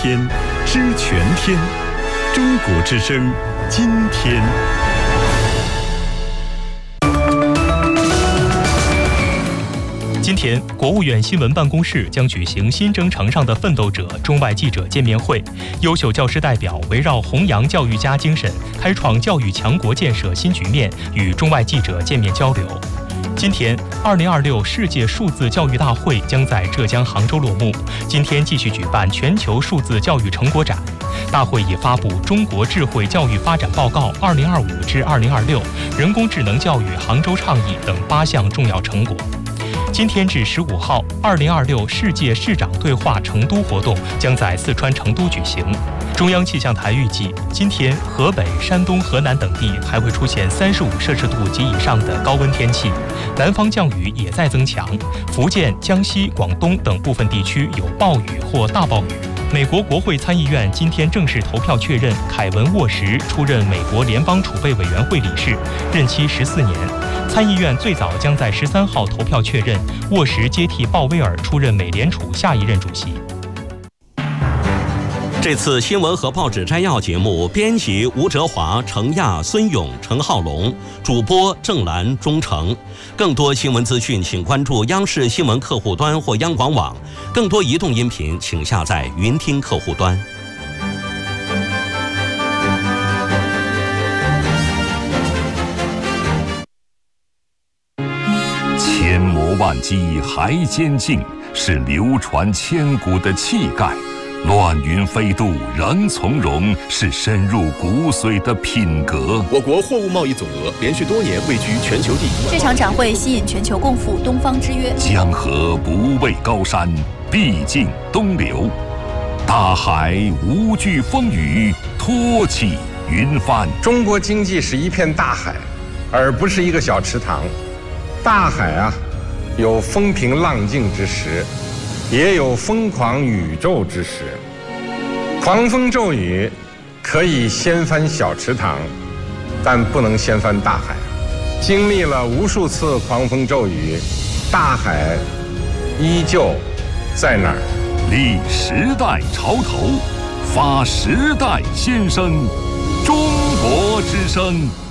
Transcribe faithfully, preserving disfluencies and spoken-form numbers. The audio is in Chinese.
天，知全天。中国之声，今天。 今天，国务院新闻办公室将举行新征程上的奋斗者中外记者见面会，优秀教师代表围绕弘扬教育家精神，开创教育强国建设新局面，与中外记者见面交流。今天，二零二六世界数字教育大会将在浙江杭州落幕。今天继续举办全球数字教育成果展。大会已发布《中国智慧教育发展报告（二零二五至二零二六）》、人工智能教育杭州倡议等八项重要成果。今天至十五号，二零二六世界市长对话成都活动将在四川成都举行。中央气象台预计，今天河北、山东、河南等地还会出现三十五摄氏度及以上的高温天气，南方降雨也在增强，福建、江西、广东等部分地区有暴雨或大暴雨。美国国会参议院今天正式投票确认凯文·沃什出任美国联邦储备委员会理事，任期十四年。参议院最早将在十三号投票确认沃什接替鲍威尔出任美联储下一任主席。 这次新闻和报纸摘要节目，编辑吴哲华、程亚、孙勇、陈浩龙，主播郑兰、钟诚。更多新闻资讯，请关注央视新闻客户端或央广网。更多移动音频，请下载云听客户端。 千磨万击还坚劲，是流传千古的气概。乱云飞渡仍从容，是深入骨髓的品格。 我国货物贸易总额连续多年位居全球第一。 这场展会吸引全球共赴东方之约。 江河不畏高山，必尽东流；大海无惧风雨，托起云帆。 中国经济是一片大海，而不是一个小池塘。大海啊，有风平浪静之时，也有疯狂宇宙之时。狂风骤雨可以掀翻小池塘，但不能掀翻大海。经历了无数次狂风骤雨，大海依旧在那儿。 立时代潮头，发时代先声，中国之声。